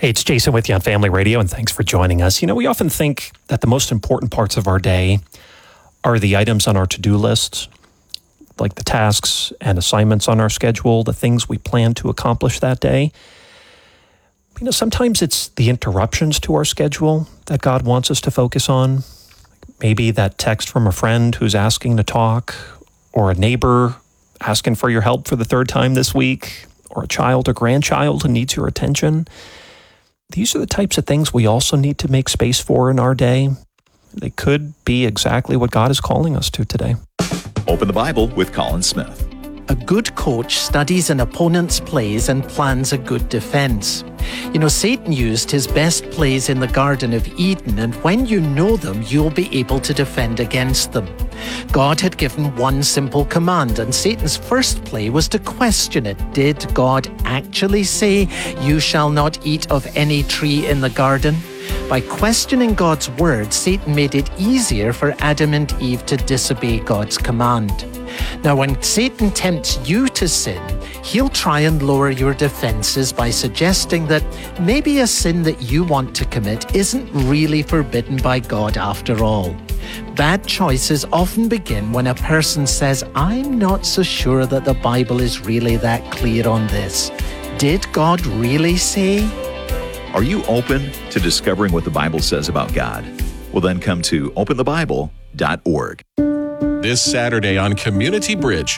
Hey, it's Jason with you on Family Radio, and thanks for joining us. You know, we often think that the most important parts of our day are the items on our to-do list, like the tasks and assignments on our schedule, the things we plan to accomplish that day. You know, sometimes it's the interruptions to our schedule that God wants us to focus on. Maybe that text from a friend who's asking to talk, or a neighbor asking for your help for the third time this week, or a child or grandchild who needs your attention. These are the types of things we also need to make space for in our day. They could be exactly what God is calling us to today. Open the Bible with Colin Smith. A good coach studies an opponent's plays and plans a good defense. You know, Satan used his best plays in the Garden of Eden, and when you know them, you'll be able to defend against them. God had given one simple command, and Satan's first play was to question it. Did God actually say, "You shall not eat of any tree in the garden"? By questioning God's word, Satan made it easier for Adam and Eve to disobey God's command. Now, when Satan tempts you to sin, he'll try and lower your defenses by suggesting that maybe a sin that you want to commit isn't really forbidden by God after all. Bad choices often begin when a person says, "I'm not so sure that the Bible is really that clear on this. Did God really say?" Are you open to discovering what the Bible says about God? Well, then come to openthebible.org. This Saturday on Community Bridge.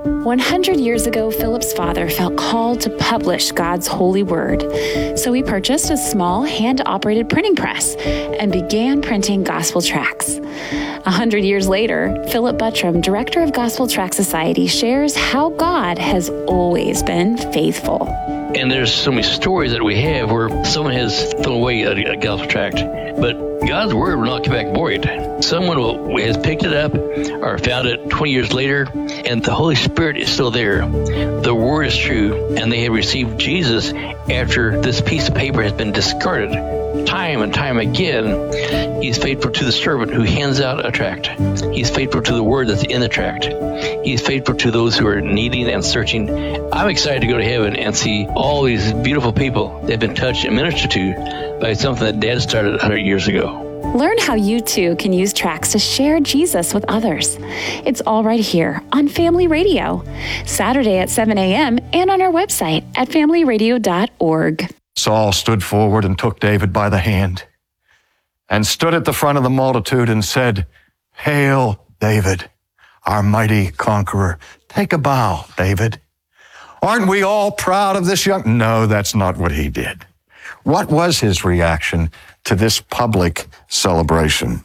100 years ago, Philip's father felt called to publish God's holy word. So he purchased a small hand-operated printing press and began printing gospel tracts. 100 years later, Philip Buttram, director of Gospel Tract Society, shares how God has always been faithful. And there's so many stories that we have where someone has thrown away a gospel tract, but God's word will not come back void. Someone has picked it up or found it 20 years later, and the Holy Spirit is still there. The word is true, and they have received Jesus after this piece of paper has been discarded. Time and time again, he's faithful to the servant who hands out a tract. He's faithful to the word that's in the tract. He's faithful to those who are needing and searching. I'm excited to go to heaven and see all these beautiful people that have been touched and ministered to by something that Dad started 100 years ago. Learn how you too can use tracts to share Jesus with others. It's all right here on Family Radio, Saturday at 7 a.m. and on our website at familyradio.org. Saul stood forward and took David by the hand and stood at the front of the multitude and said, "Hail, David, our mighty conqueror. Take a bow, David. Aren't we all proud of this young..." No, that's not what he did. What was his reaction to this public celebration?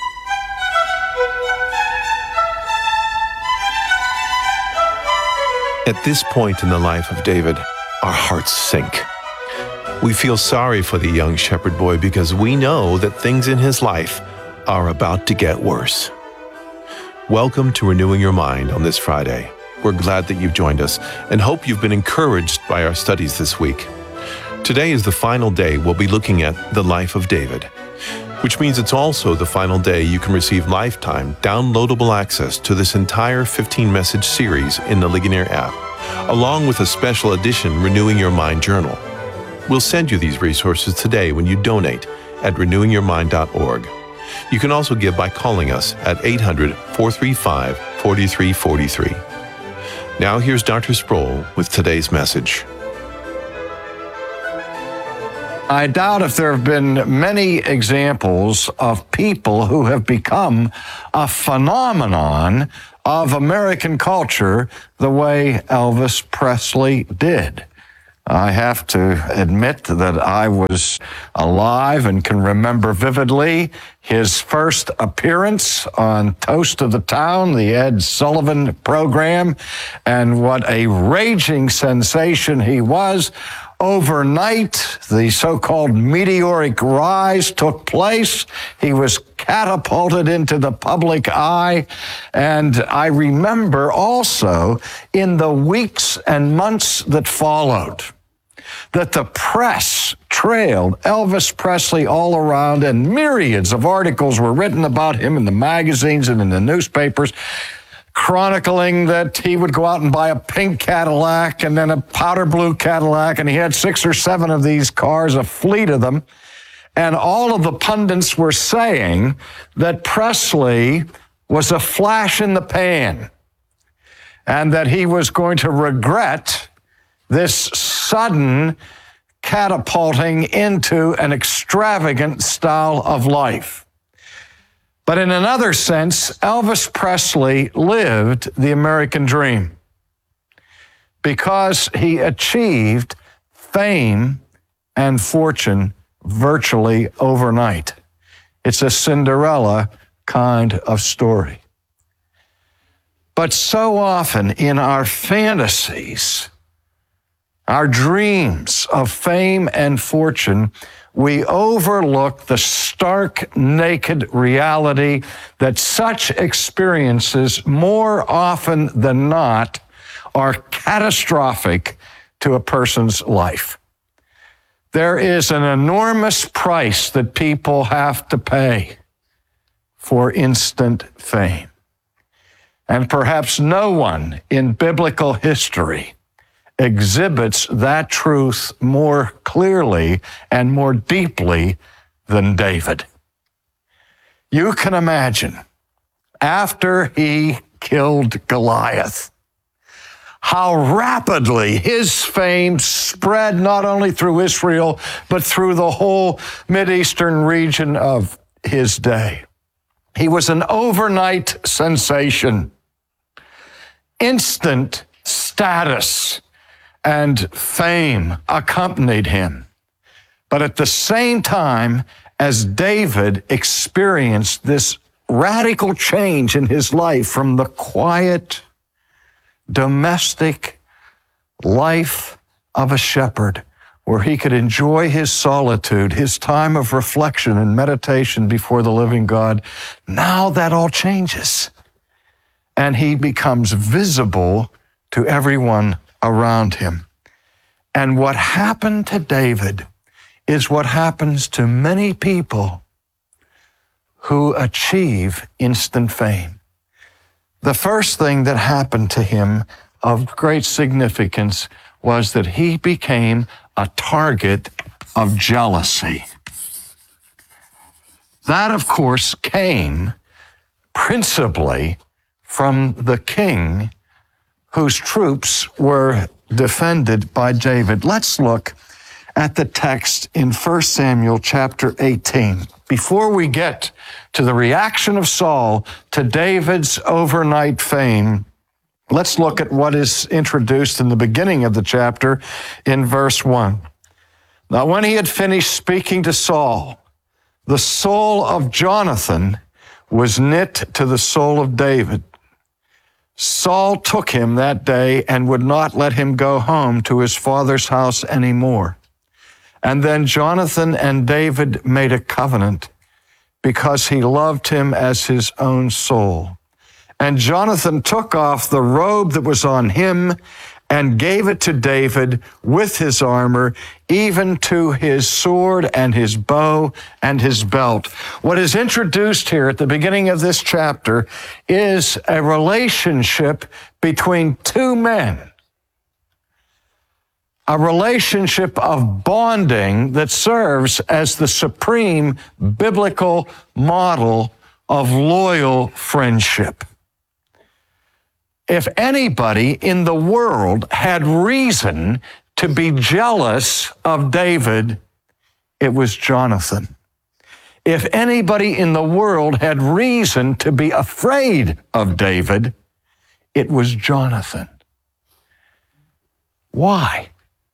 At this point in the life of David, our hearts sink. We feel sorry for the young shepherd boy because we know that things in his life are about to get worse. Welcome to Renewing Your Mind on this Friday. We're glad that you've joined us and hope you've been encouraged by our studies this week. Today is the final day we'll be looking at the life of David, which means it's also the final day you can receive lifetime downloadable access to this entire 15-message series in the Ligonier app, along with a special edition Renewing Your Mind journal. We'll send you these resources today when you donate at renewingyourmind.org. You can also give by calling us at 800-435-4343. Now here's Dr. Sproul with today's message. I doubt if there have been many examples of people who have become a phenomenon of American culture the way Elvis Presley did. I have to admit that I was alive and can remember vividly his first appearance on Toast of the Town, the Ed Sullivan program, and what a raging sensation he was. Overnight, the so-called meteoric rise took place. He was catapulted into the public eye. And I remember also in the weeks and months that followed, that the press trailed Elvis Presley all around, and myriads of articles were written about him in the magazines and in the newspapers, chronicling that he would go out and buy a pink Cadillac and then a powder blue Cadillac, and he had 6 or 7 of these cars, a fleet of them. And all of the pundits were saying that Presley was a flash in the pan and that he was going to regret this sudden catapulting into an extravagant style of life. But in another sense, Elvis Presley lived the American dream because he achieved fame and fortune virtually overnight. It's a Cinderella kind of story. But so often in our fantasies, our dreams of fame and fortune, we overlook the stark, naked reality that such experiences, more often than not, are catastrophic to a person's life. There is an enormous price that people have to pay for instant fame. And perhaps no one in biblical history exhibits that truth more clearly and more deeply than David. You can imagine, after he killed Goliath, how rapidly his fame spread not only through Israel, but through the whole Mideastern region of his day. He was an overnight sensation, instant status and fame accompanied him. But at the same time, as David experienced this radical change in his life from the quiet, domestic life of a shepherd, where he could enjoy his solitude, his time of reflection and meditation before the living God, now that all changes. And he becomes visible to everyone around him. And what happened to David is what happens to many people who achieve instant fame. The first thing that happened to him of great significance was that he became a target of jealousy. That, of course, came principally from the king whose troops were defended by David. Let's look at the text in 1 Samuel chapter 18. Before we get to the reaction of Saul to David's overnight fame, let's look at what is introduced in the beginning of the chapter in verse 1. Now, when he had finished speaking to Saul, the soul of Jonathan was knit to the soul of David. Saul took him that day and would not let him go home to his father's house anymore. And then Jonathan and David made a covenant because he loved him as his own soul. And Jonathan took off the robe that was on him and gave it to David with his armor, even to his sword and his bow and his belt. What is introduced here at the beginning of this chapter is a relationship between two men, a relationship of bonding that serves as the supreme biblical model of loyal friendship. If anybody in the world had reason to be jealous of David, it was Jonathan. If anybody in the world had reason to be afraid of David, it was Jonathan. Why?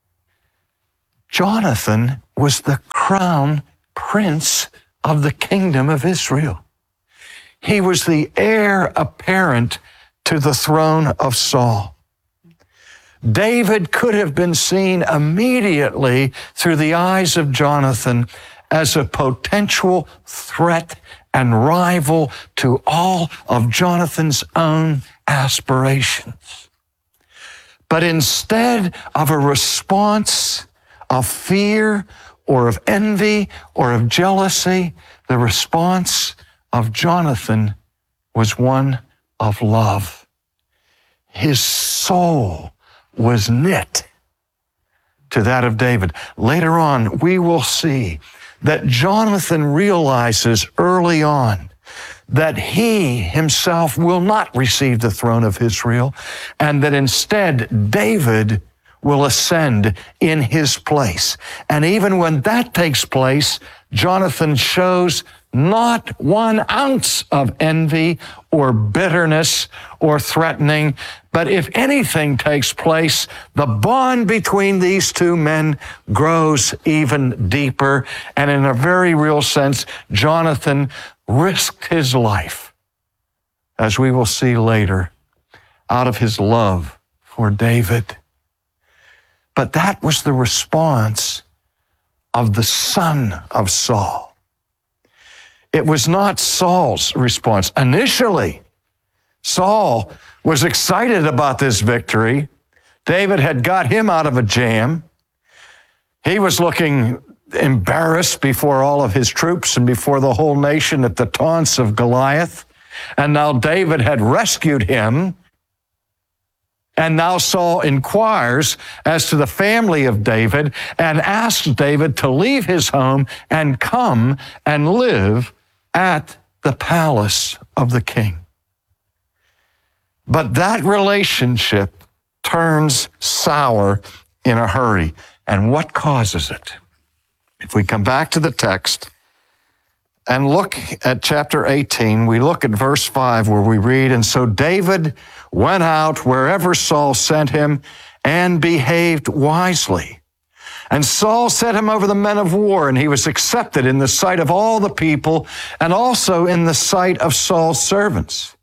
Jonathan was the crown prince of the kingdom of Israel. He was the heir apparent to the throne of Saul. David could have been seen immediately through the eyes of Jonathan as a potential threat and rival to all of Jonathan's own aspirations. But instead of a response of fear or of envy or of jealousy, the response of Jonathan was one of love. his soul was knit to that of David. Later on, we will see that Jonathan realizes early on that he himself will not receive the throne of Israel, and that instead David will ascend in his place. And even when that takes place, Jonathan shows not 1 ounce of envy or bitterness or threatening, but if anything takes place, the bond between these two men grows even deeper. And in a very real sense, Jonathan risked his life, as we will see later, out of his love for David. But that was the response of the son of Saul. It was not Saul's response. Initially, Saul was excited about this victory. David had got him out of a jam. He was looking embarrassed before all of his troops and before the whole nation at the taunts of Goliath. And now David had rescued him. And now Saul inquires as to the family of David and asks David to leave his home and come and live at the palace of the king. But that relationship turns sour in a hurry. And what causes it? If we come back to the text and look at chapter 18, we look at verse 5 where we read, "And so David went out wherever Saul sent him and behaved wisely. And Saul set him over the men of war, and he was accepted in the sight of all the people and also in the sight of Saul's servants.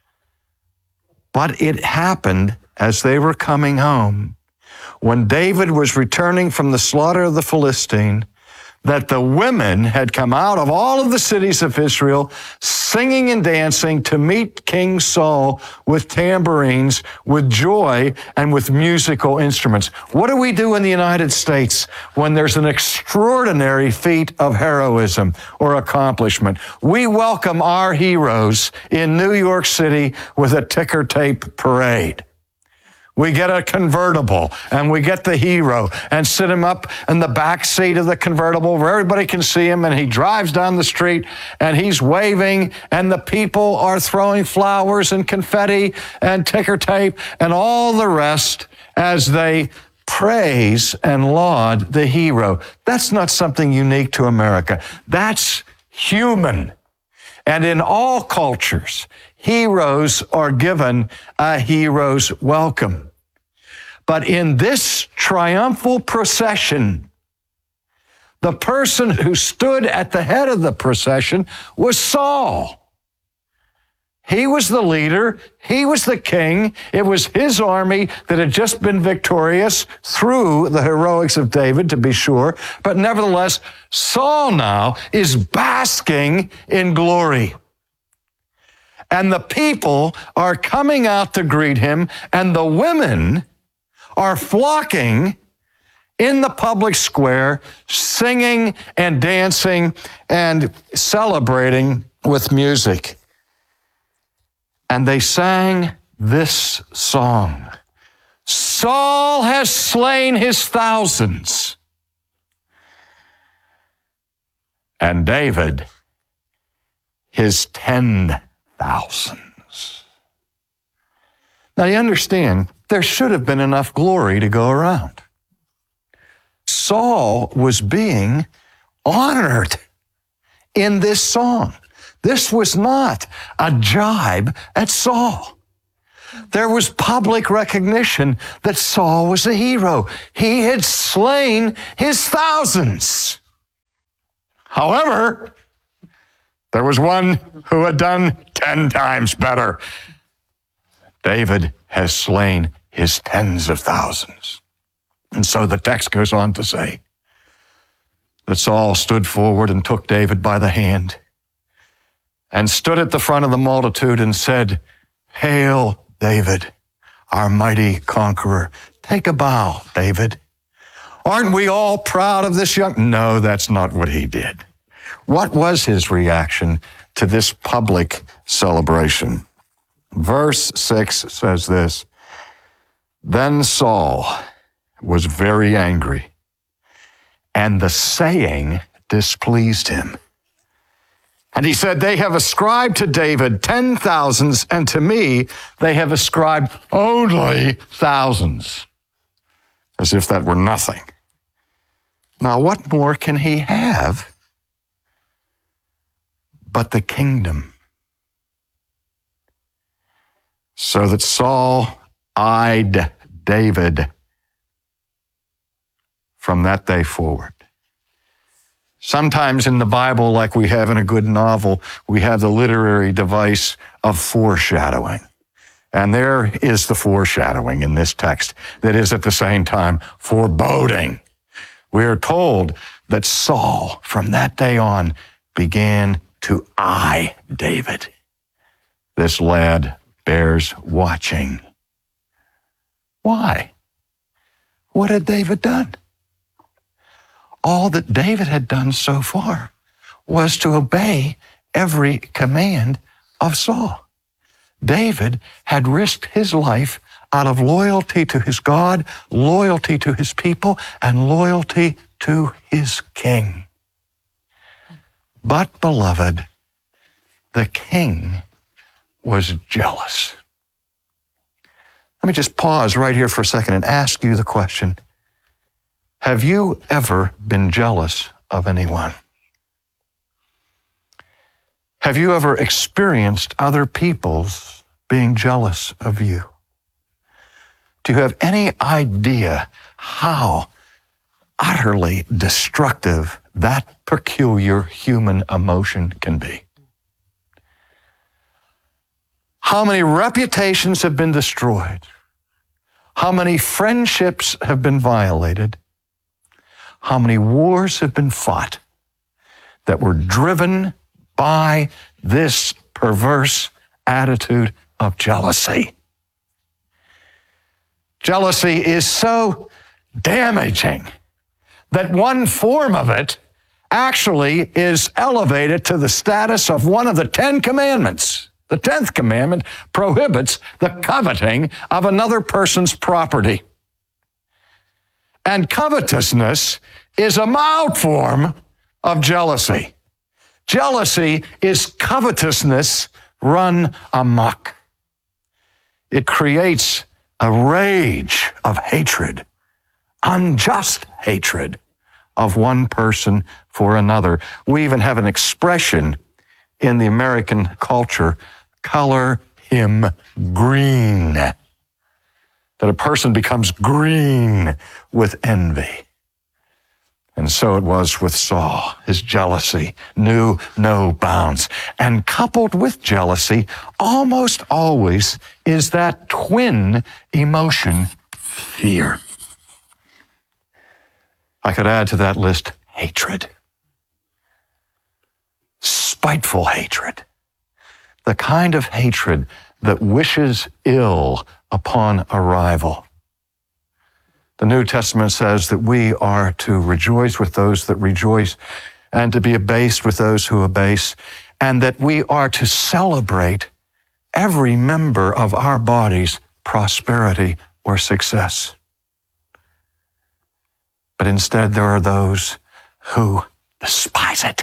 But it happened as they were coming home, when David was returning from the slaughter of the Philistine, that the women had come out of all of the cities of Israel, singing and dancing to meet King Saul with tambourines, with joy, and with musical instruments." What do we do in the United States when there's an extraordinary feat of heroism or accomplishment? We welcome our heroes in New York City with a ticker tape parade. We get a convertible and we get the hero and sit him up in the back seat of the convertible where everybody can see him, and he drives down the street and he's waving, and the people are throwing flowers and confetti and ticker tape and all the rest as they praise and laud the hero. That's not something unique to America. That's human. And in all cultures, heroes are given a hero's welcome. But in this triumphal procession, the person who stood at the head of the procession was Saul. He was the leader. He was the king. It was his army that had just been victorious through the heroics of David, to be sure. But nevertheless, Saul now is basking in glory. And the people are coming out to greet him, and the women are flocking in the public square, singing and dancing and celebrating with music. And they sang this song: "Saul has slain his thousands, and David his 10,000s." Now you understand, there should have been enough glory to go around. Saul was being honored in this song. This was not a jibe at Saul. There was public recognition that Saul was a hero. He had slain his thousands. However, there was one who had done 10 times better. David has slain his tens of thousands. And so the text goes on to say that Saul stood forward and took David by the hand and stood at the front of the multitude and said, "Hail, David, our mighty conqueror." Take a bow, David. Aren't we all proud of this young? No, that's not what he did. What was his reaction to this public celebration? Verse 6 says this: Then Saul was very angry, and the saying displeased him. And he said, they have ascribed to David 10,000s, and to me they have ascribed only thousands, as if that were nothing. Now, what more can he have but the kingdom? So that Saul eyed David from that day forward. Sometimes in the Bible, like we have in a good novel, we have the literary device of foreshadowing. And there is the foreshadowing in this text that is at the same time foreboding. We are told that Saul, from that day on, began to eye David. This lad bears watching. Why? What had David done? All that David had done so far was to obey every command of Saul. David had risked his life out of loyalty to his God, loyalty to his people, and loyalty to his king. But, beloved, the king was jealous. Let me just pause right here for a second and ask you the question. Have you ever been jealous of anyone? Have you ever experienced other people's being jealous of you? Do you have any idea how utterly destructive that peculiar human emotion can be? How many reputations have been destroyed? How many friendships have been violated? How many wars have been fought that were driven by this perverse attitude of jealousy? Jealousy is so damaging that one form of it actually is elevated to the status of one of the 10 commandments. The 10th commandment prohibits the coveting of another person's property. And covetousness is a mild form of jealousy. Jealousy is covetousness run amok. It creates a rage of hatred, unjust hatred of one person for another. We even have an expression in the American culture, color him green. That a person becomes green with envy. And so it was with Saul. His jealousy knew no bounds. And coupled with jealousy, almost always is that twin emotion, fear. I could add to that list hatred. Spiteful hatred. The kind of hatred that wishes ill upon a rival. The New Testament says that we are to rejoice with those that rejoice and to be abased with those who abase, and that we are to celebrate every member of our body's prosperity or success. But instead, there are those who despise it.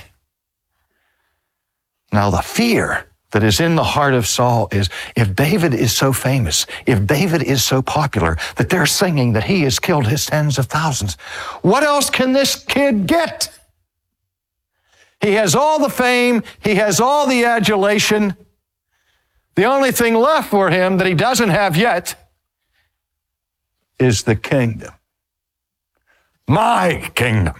Now, the fear that is in the heart of Saul is, if David is so famous, if David is so popular, that they're singing that he has killed his tens of thousands, what else can this kid get? He has all the fame, he has all the adulation. The only thing left for him that he doesn't have yet is the kingdom. My kingdom.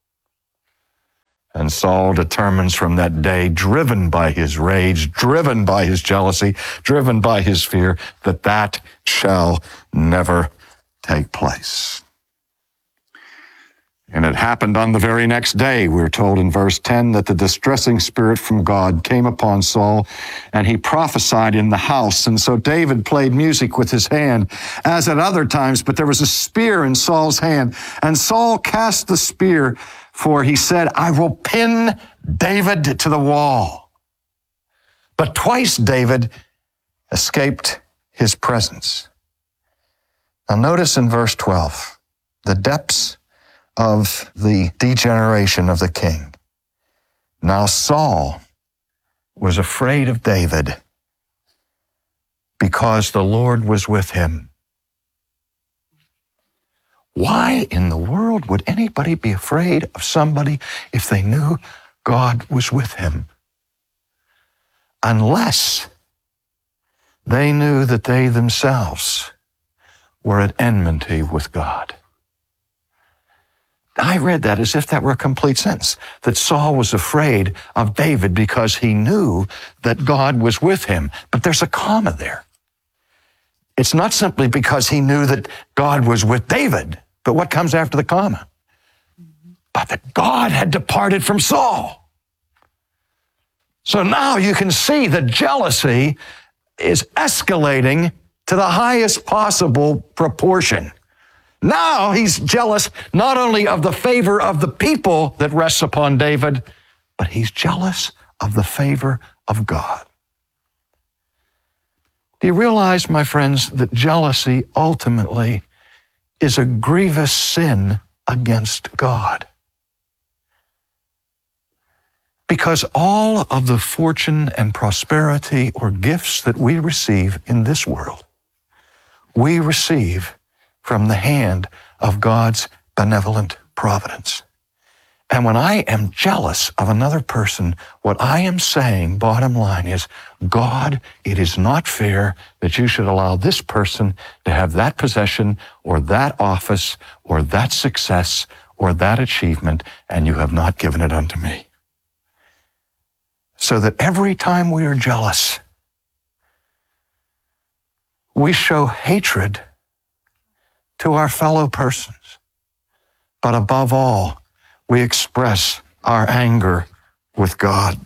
And Saul determines from that day, driven by his rage, driven by his jealousy, driven by his fear, that that shall never take place. And it happened on the very next day, we're told in verse 10, that the distressing spirit from God came upon Saul, and he prophesied in the house. And so David played music with his hand, as at other times, but there was a spear in Saul's hand. And Saul cast the spear, for he said, I will pin David to the wall. But twice David escaped his presence. Now notice in verse 12, the depths of the degeneration of the king. Now Saul was afraid of David because the Lord was with him. Why in the world would anybody be afraid of somebody if they knew God was with him? Unless they knew that they themselves were at enmity with God. I read that as if that were a complete sentence, that Saul was afraid of David because he knew that God was with him. But there's a comma there. It's not simply because he knew that God was with David, but what comes after the comma? But that God had departed from Saul. So now you can see the jealousy is escalating to the highest possible proportion. Now he's jealous not only of the favor of the people that rests upon David, but he's jealous of the favor of God. Do you realize, my friends, that jealousy ultimately is a grievous sin against God? Because all of the fortune and prosperity or gifts that we receive in this world, we receive from the hand of God's benevolent providence. And when I am jealous of another person, what I am saying, bottom line, is, God, it is not fair that you should allow this person to have that possession or that office or that success or that achievement, and you have not given it unto me. So that every time we are jealous, we show hatred to our fellow persons. But above all, we express our anger with God.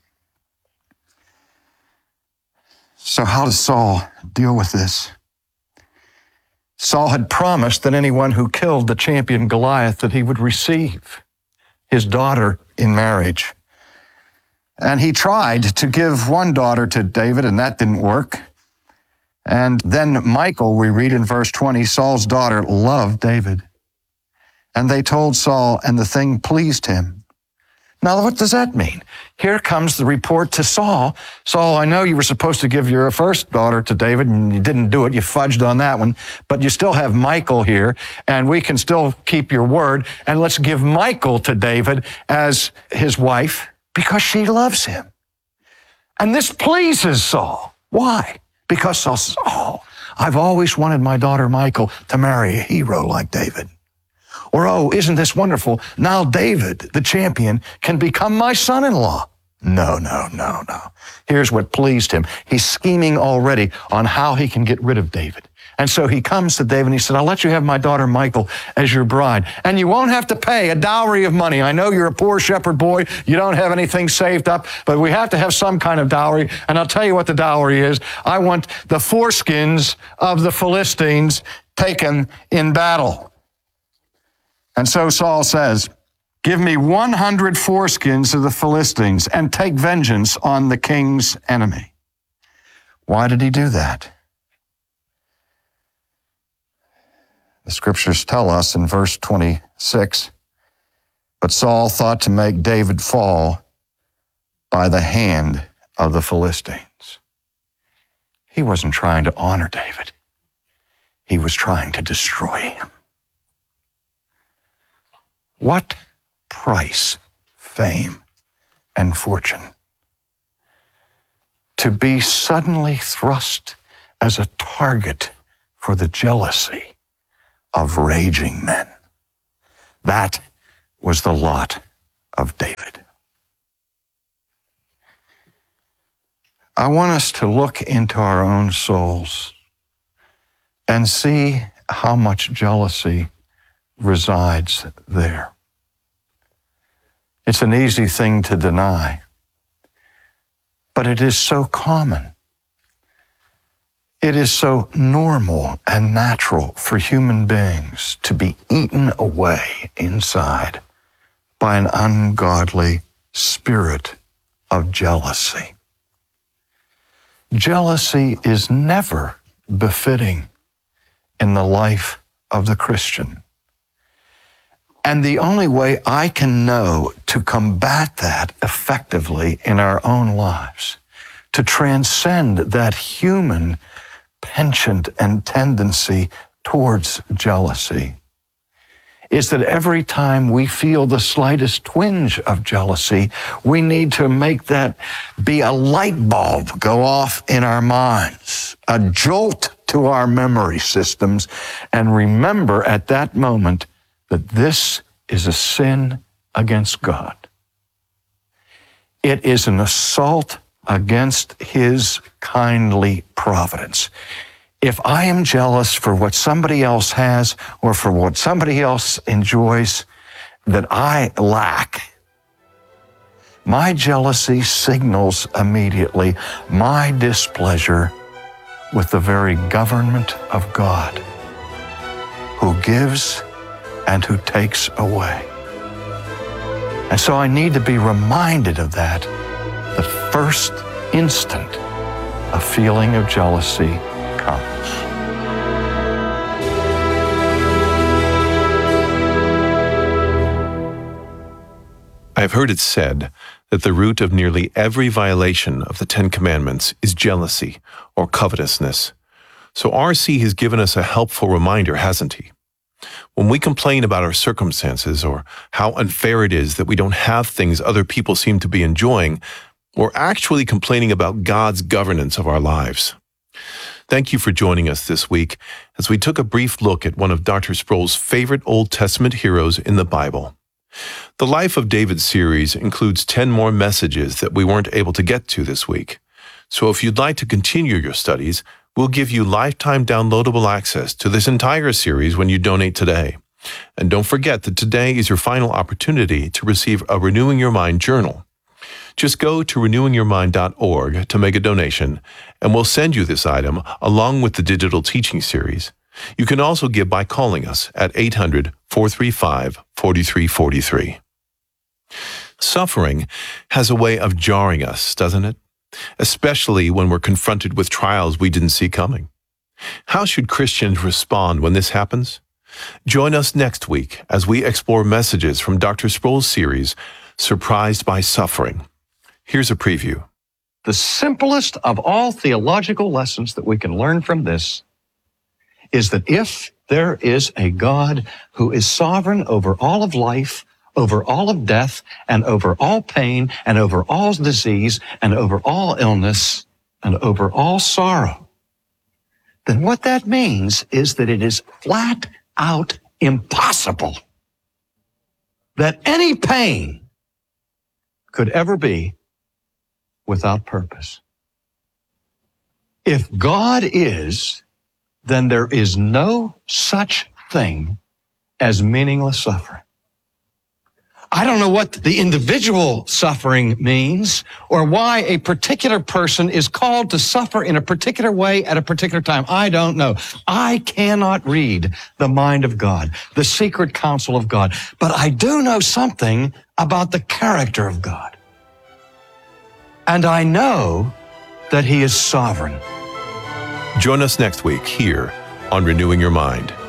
So how does Saul deal with this? Saul had promised that anyone who killed the champion Goliath, that he would receive his daughter in marriage. And he tried to give one daughter to David, and that didn't work. And then Michal, we read in verse 20, Saul's daughter loved David. And they told Saul, and the thing pleased him. Now, what does that mean? Here comes the report to Saul. Saul, I know you were supposed to give your first daughter to David, and you didn't do it. You fudged on that one. But you still have Michal here, and we can still keep your word. And let's give Michal to David as his wife, because she loves him. And this pleases Saul. Why? Because Saul says, I've always wanted my daughter Michal to marry a hero like David. Or, isn't this wonderful? Now David, the champion, can become my son-in-law. No. Here's what pleased him. He's scheming already on how he can get rid of David. And so he comes to David and he said, I'll let you have my daughter Michal as your bride. And you won't have to pay a dowry of money. I know you're a poor shepherd boy. You don't have anything saved up, but we have to have some kind of dowry. And I'll tell you what the dowry is. I want the foreskins of the Philistines taken in battle. And so Saul says, give me 100 foreskins of the Philistines and take vengeance on the king's enemy. Why did he do that? The scriptures tell us in verse 26, but Saul thought to make David fall by the hand of the Philistines. He wasn't trying to honor David. He was trying to destroy him. What price, fame, and fortune to be suddenly thrust as a target for the jealousy of raging men. That was the lot of David. I want us to look into our own souls and see how much jealousy resides there. It's an easy thing to deny, but it is so common. It is so normal and natural for human beings to be eaten away inside by an ungodly spirit of jealousy. Jealousy is never befitting in the life of the Christian. And the only way I can know to combat that effectively in our own lives, to transcend that human penchant and tendency towards jealousy, is that every time we feel the slightest twinge of jealousy, we need to make that be a light bulb go off in our minds, a jolt to our memory systems, and remember at that moment that this is a sin against God. It is an assault against His kindly providence. If I am jealous for what somebody else has or for what somebody else enjoys that I lack, my jealousy signals immediately my displeasure with the very government of God, who gives and who takes away. And so I need to be reminded of that the first instant a feeling of jealousy comes. I have heard it said that the root of nearly every violation of the Ten Commandments is jealousy or covetousness. So R.C. has given us a helpful reminder, hasn't he? When we complain about our circumstances or how unfair it is that we don't have things other people seem to be enjoying, we're actually complaining about God's governance of our lives. Thank you for joining us this week as we took a brief look at one of Dr. Sproul's favorite Old Testament heroes in the Bible. The Life of David series includes 10 more messages that we weren't able to get to this week. So if you'd like to continue your studies, we'll give you lifetime downloadable access to this entire series when you donate today. And don't forget that today is your final opportunity to receive a Renewing Your Mind journal. Just go to renewingyourmind.org to make a donation, and we'll send you this item along with the digital teaching series. You can also give by calling us at 800-435-4343. Suffering has a way of jarring us, doesn't it? Especially when we're confronted with trials we didn't see coming. How should Christians respond when this happens? Join us next week as we explore messages from Dr. Sproul's series, Surprised by Suffering. Here's a preview. The simplest of all theological lessons that we can learn from this is that if there is a God who is sovereign over all of life, over all of death, and over all pain, and over all disease, and over all illness, and over all sorrow, then what that means is that it is flat out impossible that any pain could ever be without purpose. If God is, then there is no such thing as meaningless suffering. I don't know what the individual suffering means or why a particular person is called to suffer in a particular way at a particular time. I don't know. I cannot read the mind of God, the secret counsel of God, but I do know something about the character of God. And I know that He is sovereign. Join us next week here on Renewing Your Mind.